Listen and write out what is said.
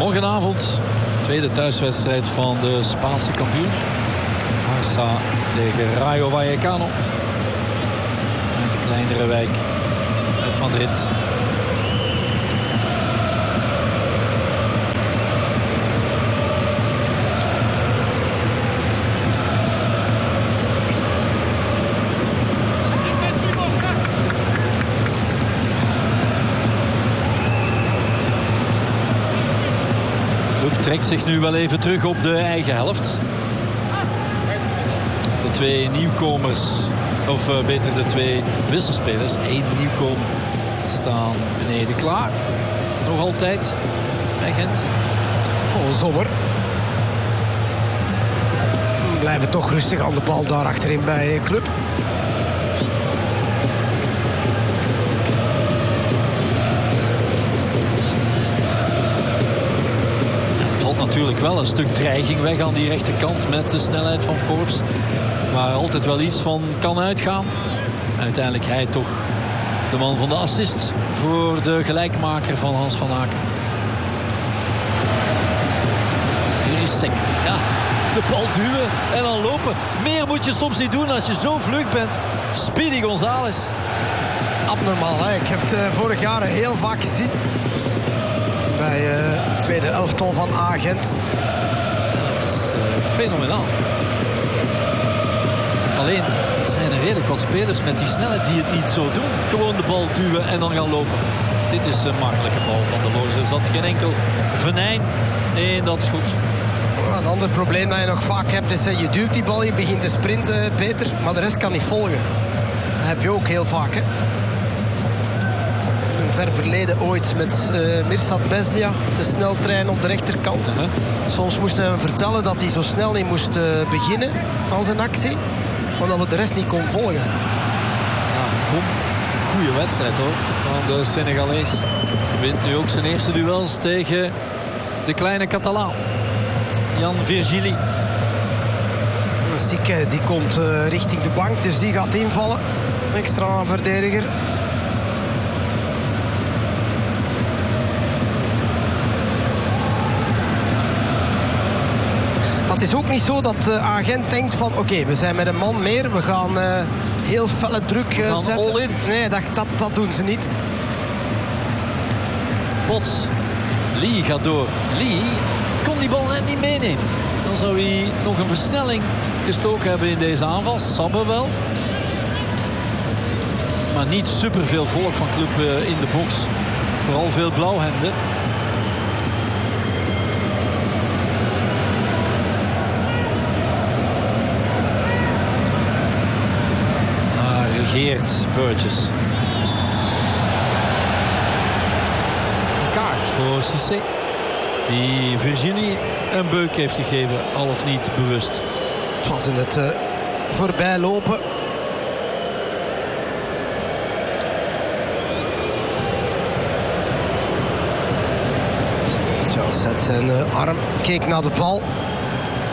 Morgenavond, tweede thuiswedstrijd van de Spaanse kampioen. Barça tegen Rayo Vallecano. Uit de kleinere wijk uit Madrid. Trekt zich nu wel even terug op de eigen helft. De twee nieuwkomers, of beter de twee wisselspelers, 1 nieuwkomer, staan beneden klaar. Nog altijd bij Gent. Vol Sommer. Blijven toch rustig aan de bal daar achterin bij Club. Natuurlijk wel een stuk dreiging weg aan die rechterkant met de snelheid van Forbes. Waar altijd wel iets van kan uitgaan. Uiteindelijk hij toch de man van de assist voor de gelijkmaker van Hans van Aken. Hier is Sek. Ja, de bal duwen en dan lopen. Meer moet je soms niet doen als je zo vlug bent. Speedy González. Abnormaal, hè? Ik heb het vorig jaar heel vaak gezien. Bij het tweede elftal van Agent. Dat is fenomenaal. Alleen zijn er redelijk wat spelers met die snelheid die het niet zo doen. Gewoon de bal duwen en dan gaan lopen. Dit is een makkelijke bal van de Loos. Er zat geen enkel venijn in dat schot. Een ander probleem dat je nog vaak hebt is je duwt die bal, je begint te sprinten, Peter. Maar de rest kan niet volgen. Dat heb je ook heel vaak, hè. Ver verleden ooit met Mirsad Beslia, de sneltrein op de rechterkant. Soms moesten we hem vertellen dat hij zo snel niet moest beginnen aan zijn actie, omdat we de rest niet kon volgen. Ja, goede wedstrijd hoor, van de Senegalees. Wint nu ook zijn eerste duels tegen de kleine Catalaan. Jan Virgili. Sikke, die komt richting de bank, dus die gaat invallen. Extra verdediger. Het is ook niet zo dat Agent denkt van oké, we zijn met een man meer, we gaan heel felle druk zetten. All in. Nee, dat doen ze niet. Bots. Lee gaat door. Lee kon die bal net niet meenemen. Dan zou hij nog een versnelling gestoken hebben in deze aanval. Sabbe wel. Maar niet superveel volk van Club in de box. Vooral veel blauwhemden. Geert Burgess. Een kaart voor Cissé. Die Virginie een beuk heeft gegeven, al of niet bewust. Het was in het voorbijlopen. Tja, zet zijn arm, keek naar de bal.